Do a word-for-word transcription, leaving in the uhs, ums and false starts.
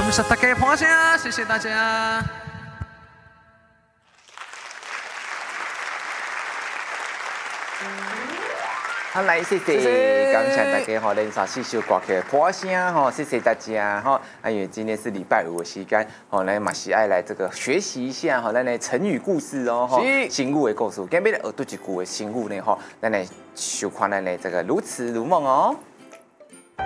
感谢大家捧场，谢谢大家。 好，来谢谢，感谢大家吼，连续四首歌曲的破声吼，谢谢大家吼。啊，因为今天是礼拜五的时间，吼，咱嘛是爱来这个学习一下吼，咱的成语故事哦，吼，新语的故事，今日学多一句的新语呢吼，咱来收看咱的这个如此如梦哦。